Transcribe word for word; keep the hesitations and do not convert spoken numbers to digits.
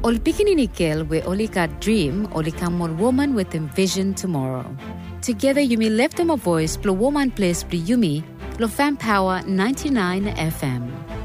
Ol pikininikil we only got dream, only come one woman with envision tomorrow. Together you may lift them a voice, blow woman place, blow yumi, blow fan power ninety-nine F M.